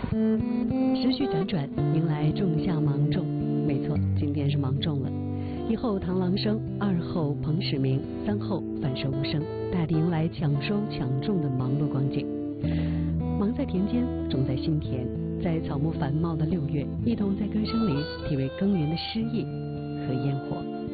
时序辗转，迎来仲夏芒种。没错，今天是芒种了。一后螳螂生，二后彭始明，三后反射无声，大地迎来抢收抢种的忙碌光景。忙在田间，种在心田，在草木繁茂的6月，一同在歌声里体味耕耘的诗意和烟火。